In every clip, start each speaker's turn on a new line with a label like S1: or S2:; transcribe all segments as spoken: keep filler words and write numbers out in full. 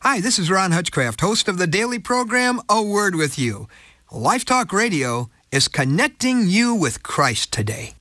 S1: Hi, this is Ron Hutchcraft, host of the daily program, A Word With You. Life Talk Radio is connecting you with Christ today.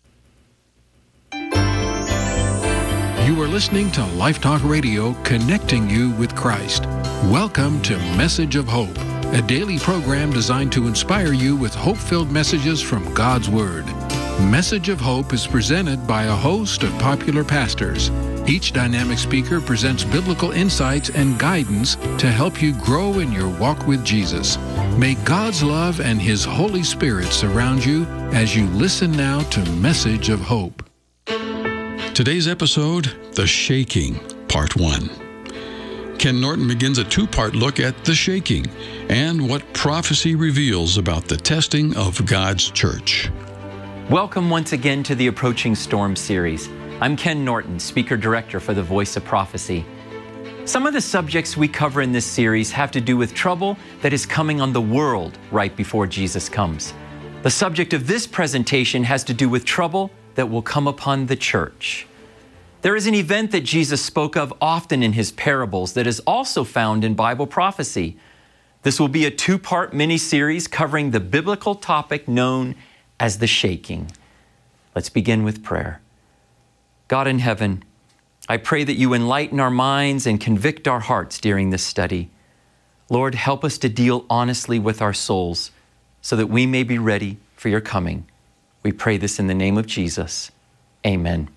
S2: You are listening to Life Talk Radio, connecting you with Christ. Welcome to Message of Hope, a daily program designed to inspire you with hope-filled messages from God's Word. Message of Hope is presented by a host of popular pastors. Each dynamic speaker presents biblical insights and guidance to help you grow in your walk with Jesus. May God's love and His Holy Spirit surround you as you listen now to Message of Hope. Today's episode, The Shaking, Part one. Ken Norton begins a two-part look at the shaking and what prophecy reveals about the testing of God's church.
S3: Welcome once again to the Approaching Storm series. I'm Ken Norton, Speaker Director for the Voice of Prophecy. Some of the subjects we cover in this series have to do with trouble that is coming on the world right before Jesus comes. The subject of this presentation has to do with trouble that will come upon the church. There is an event that Jesus spoke of often in His parables that is also found in Bible prophecy. This will be a two-part mini-series covering the biblical topic known as the shaking. Let's begin with prayer. God in heaven, I pray that you enlighten our minds and convict our hearts during this study. Lord, help us to deal honestly with our souls so that we may be ready for your coming. We pray this in the name of Jesus. Amen.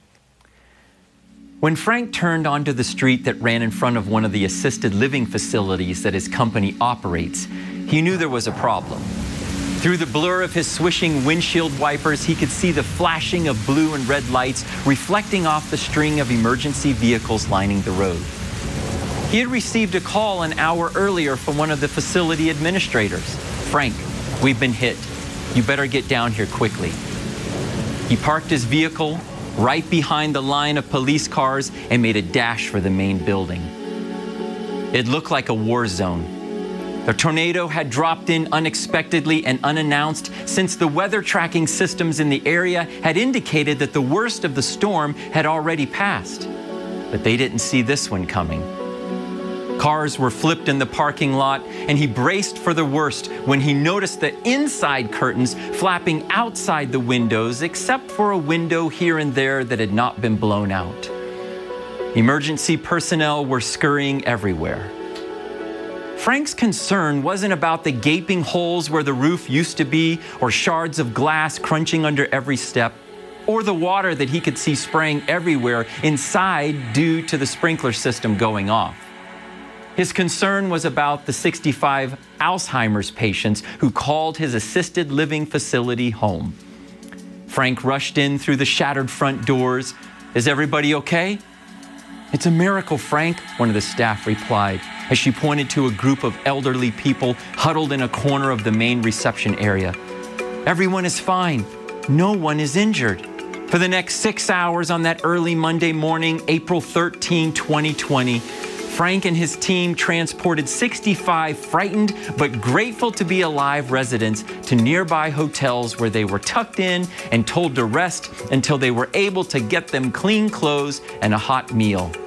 S3: When Frank turned onto the street that ran in front of one of the assisted living facilities that his company operates, he knew there was a problem. Through the blur of his swishing windshield wipers, he could see the flashing of blue and red lights reflecting off the string of emergency vehicles lining the road. He had received a call an hour earlier from one of the facility administrators. Frank, we've been hit. You better get down here quickly. He parked his vehicle right behind the line of police cars and made a dash for the main building. It looked like a war zone. The tornado had dropped in unexpectedly and unannounced since the weather tracking systems in the area had indicated that the worst of the storm had already passed. But they didn't see this one coming. Cars were flipped in the parking lot, and he braced for the worst when he noticed the inside curtains flapping outside the windows, except for a window here and there that had not been blown out. Emergency personnel were scurrying everywhere. Frank's concern wasn't about the gaping holes where the roof used to be, or shards of glass crunching under every step, or the water that he could see spraying everywhere inside due to the sprinkler system going off. His concern was about the sixty-five Alzheimer's patients who called his assisted living facility home. Frank rushed in through the shattered front doors. "Is everybody okay?" "It's a miracle, Frank," one of the staff replied, as she pointed to a group of elderly people huddled in a corner of the main reception area. "Everyone is fine. No one is injured." For the next six hours on that early Monday morning, April thirteenth, twenty twenty, Frank and his team transported sixty-five frightened but grateful to be alive residents to nearby hotels where they were tucked in and told to rest until they were able to get them clean clothes and a hot meal.